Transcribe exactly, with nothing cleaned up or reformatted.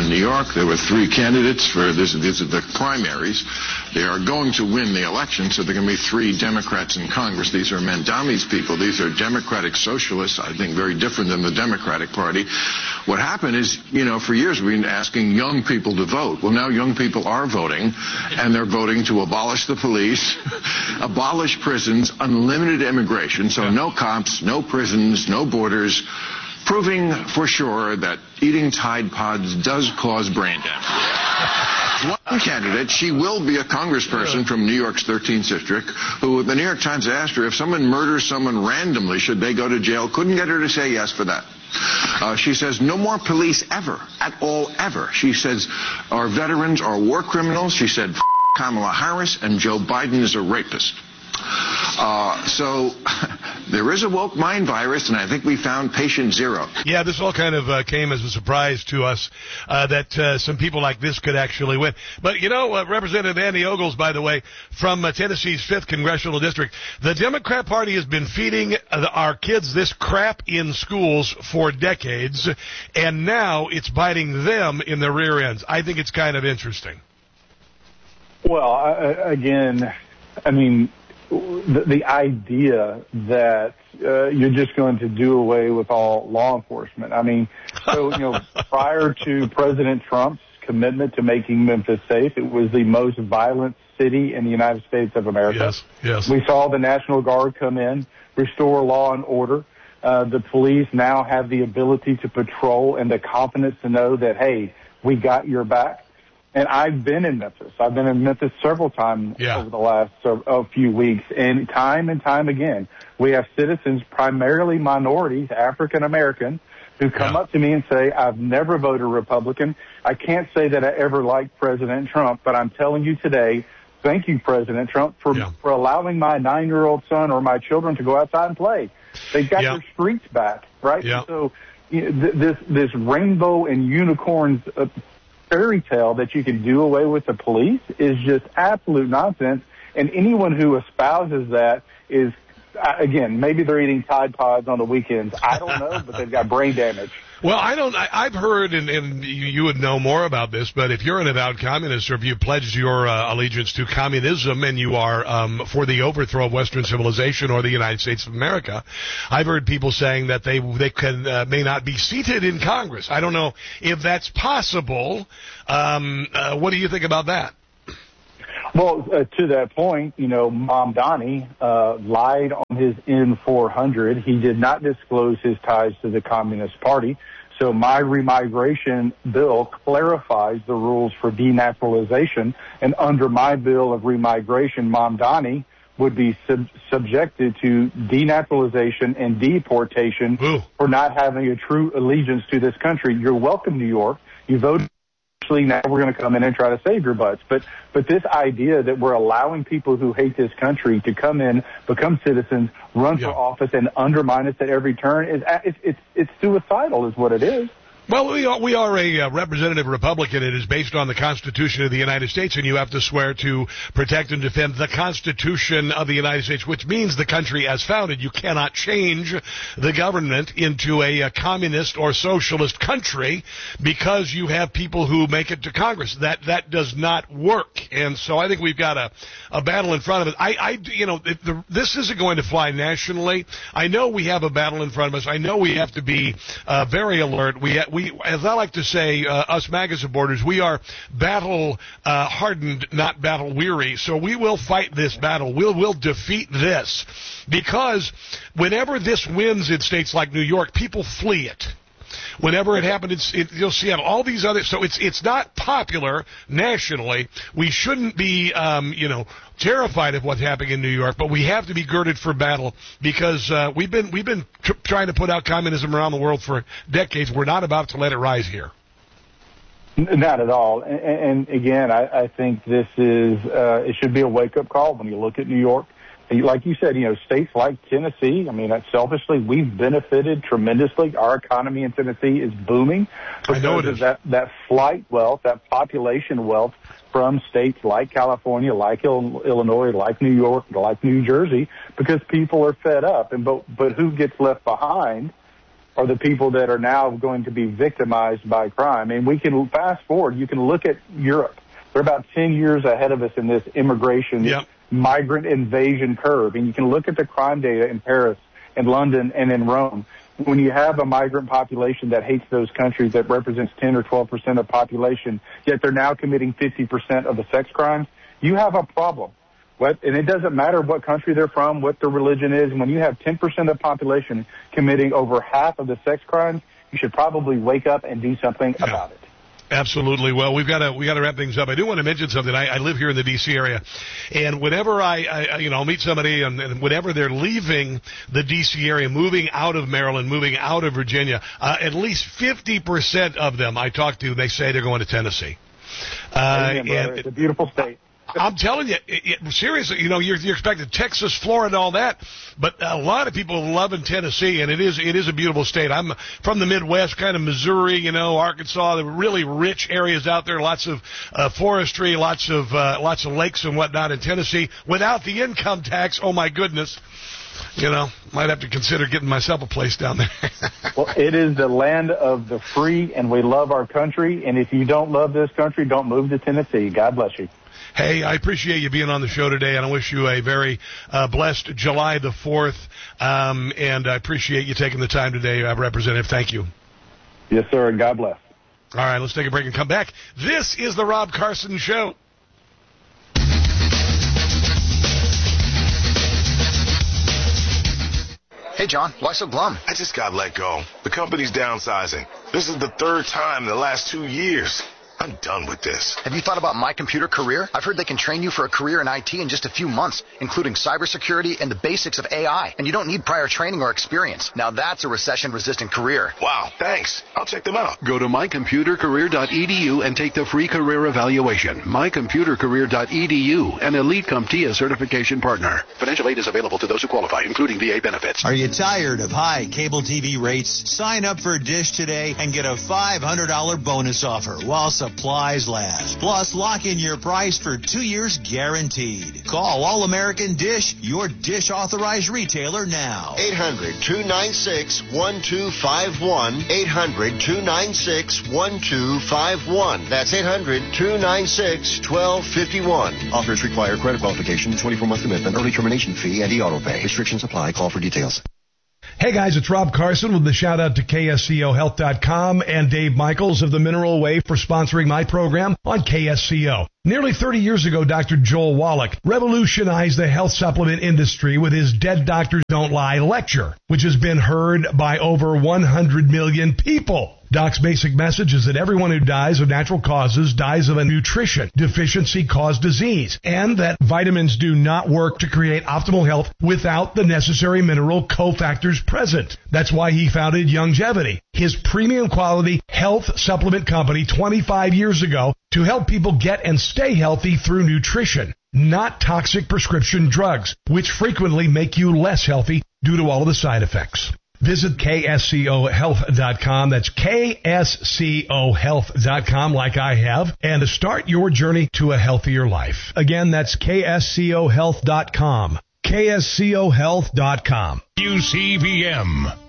in New York. There were three candidates for this. These are the primaries. They are going to win the election, so there are going to be three Democrats in Congress. These are Mandami's people. These are Democratic socialists, I think very different than the Democratic Party. What happened is, you know, for years we've been asking young people to vote. Well, now young people are voting, and they're voting to abolish the police, abolish prisons, unlimited immigration, so no cops, no prisons, no borders, proving for sure that eating Tide Pods does cause brain damage. One candidate, she will be a congressperson from New York's thirteenth district, who the New York Times asked her if someone murders someone randomly, should they go to jail? Couldn't get her to say yes for that. Uh, she says no more police ever, at all, ever. She says our veterans are war criminals. She said F- Kamala Harris, and Joe Biden is a rapist. Uh, so there is a woke mind virus, and I think we found patient zero. Yeah, this all kind of uh, came as a surprise to us uh, that uh, some people like this could actually win. But, you know, uh, Representative Andy Ogles, by the way, from uh, Tennessee's fifth Congressional District, the Democrat Party has been feeding uh, our kids this crap in schools for decades, and now it's biting them in the rear ends. I think it's kind of interesting. Well, I, again, I mean, The, the idea that uh, you're just going to do away with all law enforcement. I mean, so, you know, prior to President Trump's commitment to making Memphis safe, it was the most violent city in the United States of America. Yes, yes. We saw the National Guard come in, restore law and order. Uh, the police now have the ability to patrol and the confidence to know that, hey, we got your back. And I've been in Memphis. I've been in Memphis several times yeah. over the last uh, a few weeks. And time and time again, we have citizens, primarily minorities, African American, who come yeah. up to me and say, I've never voted Republican. I can't say that I ever liked President Trump, but I'm telling you today, thank you, President Trump, for, yeah. for allowing my nine-year-old son or my children to go outside and play. They got yeah. their streets back, right? Yeah. So you know, th- this, this rainbow and unicorns uh, fairy tale that you can do away with the police is just absolute nonsense. And anyone who espouses that is, again, maybe they're eating Tide Pods on the weekends. I don't know, but they've got brain damage. Well, I don't. I, I've heard, and, and you, you would know more about this, but if you're an avowed communist, or if you pledged your uh, allegiance to communism, and you are um, for the overthrow of Western civilization or the United States of America, I've heard people saying that they they can uh, may not be seated in Congress. I don't know if that's possible. Um, uh, what do you think about that? Well, uh, to that point, you know, Mamdani uh, lied on his N four hundred. He did not disclose his ties to the Communist Party. So my remigration bill clarifies the rules for denaturalization. And under my bill of remigration, Mamdani would be sub- subjected to denaturalization and deportation Ooh. for not having a true allegiance to this country. You're welcome, New York. You voted. Now we're going to come in and try to save your butts. But but this idea that we're allowing people who hate this country to come in, become citizens, run yeah. for office, and undermine us at every turn is it's it's, it's suicidal, is what it is. Well, we are, we are a uh, representative Republican. It is based on the Constitution of the United States, and you have to swear to protect and defend the Constitution of the United States, which means the country as founded. You cannot change the government into a, a communist or socialist country because you have people who make it to Congress. That that does not work, and so I think we've got a, a battle in front of us. I, I you know, it, the, this isn't going to fly nationally. I know we have a battle in front of us. I know we have to be uh, very alert. We ha- We, as I like to say, uh, us MAGA supporters, we are battle uh, hardened, not battle weary. So we will fight this battle. We'll, we'll defeat this because whenever this wins in states like New York, people flee it. Whenever it happened, it's, it, you'll see all these other. So it's it's not popular nationally. We shouldn't be, um, you know, terrified of what's happening in New York, but we have to be girded for battle because uh, we've been we've been tr- trying to put out communism around the world for decades. We're not about to let it rise here. Not at all. And, and again, I, I think this is uh, it should be a wake up call when you look at New York. Like you said, you know, states like Tennessee, I mean, selfishly, we've benefited tremendously. Our economy in Tennessee is booming because I know it is. of that, that flight wealth, that population wealth from states like California, like Illinois, like New York, like New Jersey, because people are fed up. And but, but who gets left behind are the people that are now going to be victimized by crime. And we can fast forward. You can look at Europe. They're about ten years ahead of us in this immigration, yep. migrant invasion curve. And you can look at the crime data in Paris, in London, and in Rome. When you have a migrant population that hates those countries, that represents ten or twelve percent of population, yet they're now committing fifty percent of the sex crimes, you have a problem. What, and it doesn't matter what country they're from, what their religion is. When you have ten percent of the population committing over half of the sex crimes, you should probably wake up and do something yeah. about it. Absolutely. Well, we've got to we got to wrap things up. I do want to mention something. I, I live here in the D C area, and whenever I, I you know, I'll meet somebody, and, and whenever they're leaving the D C area, moving out of Maryland, moving out of Virginia, uh, at least fifty percent of them I talk to, they say they're going to Tennessee. Uh, Amen, and it's a beautiful state. I'm telling you, it, it, seriously, you know, you're, you're expecting Texas, Florida, and all that, but a lot of people love in Tennessee, and it is it is a beautiful state. I'm from the Midwest, kind of Missouri, you know, Arkansas, the really rich areas out there, lots of uh, forestry, lots of uh, lots of lakes and whatnot in Tennessee. Without the income tax, oh my goodness, you know, might have to consider getting myself a place down there. Well, it is the land of the free, and we love our country. And if you don't love this country, don't move to Tennessee. God bless you. Hey, I appreciate you being on the show today, and I wish you a very uh, blessed July the fourth, um, and I appreciate you taking the time today, uh, Representative. Thank you. Yes, sir, and God bless. All right, let's take a break and come back. This is the Rob Carson Show. Hey, John, why so glum? I just got let go. The company's downsizing. This is the third time in the last two years. I'm done with this. Have you thought about My Computer Career? I've heard they can train you for a career in I T in just a few months, including cybersecurity and the basics of A I. And you don't need prior training or experience. Now that's a recession-resistant career. Wow, thanks. I'll check them out. Go to my computer career dot e d u and take the free career evaluation. my computer career dot e d u, an Elite CompTIA certification partner. Financial aid is available to those who qualify, including V A benefits. Are you tired of high cable T V rates? Sign up for Dish today and get a five hundred dollars bonus offer while supplies last. Plus, lock in your price for two years guaranteed. Call All-American Dish, your Dish authorized retailer now. eight hundred, two nine six, one two five one. eight hundred, two nine six, one two five one. That's eight hundred, two nine six, one two five one. Offers require credit qualification, twenty-four month commitment, early termination fee, and e-auto pay. Restrictions apply. Call for details. Hey guys, it's Rob Carson with the shout out to K S C O health dot com and Dave Michaels of the Mineral Way for sponsoring my program on K S C O. Nearly thirty years ago, Doctor Joel Wallach revolutionized the health supplement industry with his Dead Doctors Don't Lie lecture, which has been heard by over one hundred million people. Doc's basic message is that everyone who dies of natural causes dies of a nutrition deficiency caused disease, and that vitamins do not work to create optimal health without the necessary mineral cofactors present. That's why he founded Youngevity, his premium quality health supplement company twenty-five years ago, to help people get and stay healthy through nutrition, not toxic prescription drugs, which frequently make you less healthy due to all of the side effects. Visit K S C O health dot com. That's K S C O health dot com, like I have, and to start your journey to a healthier life. Again, that's K S C O health dot com. K S C O health dot com. U C V M.